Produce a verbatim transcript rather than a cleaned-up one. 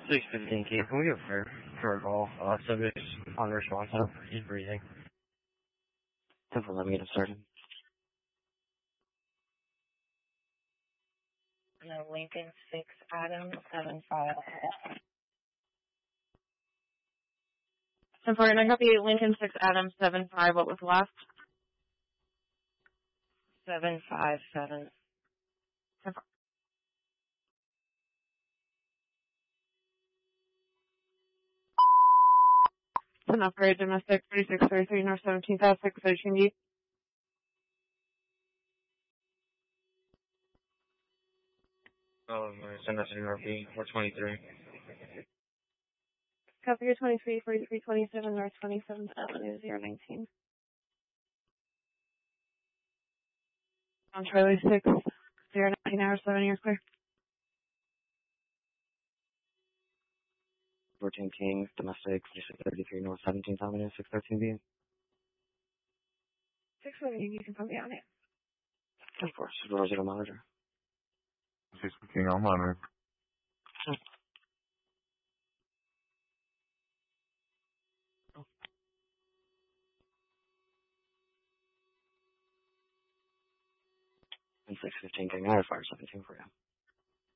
six fifteen, Keith. Can we go for, for a call? Uh, subject's unresponsive. He's breathing. ten four, let me get him started. No, Lincoln six, Adam seven five. ten four, and I copy Lincoln six, Adam seven five. What was last? seven five seven. ten four. Ten upgrade, domestic, thirty-six thirty-three, North seventeenth, six thirteen D. Oh, send us an R P, four twenty-three. Copy your twenty-three, forty-three, twenty-seven, North twenty-seventh Avenue, zero nineteen. On Charlie six, zero nineteen, hour seven, you're clear. fourteen King, domestic, forty-six thirty-three, North seventeenth Avenue, six thirteen B. six seventeen, you can put me on it. ten four, supervisor monitor. six fifteen, I'm on it. And six fifteen King, I have fire seventeen for you.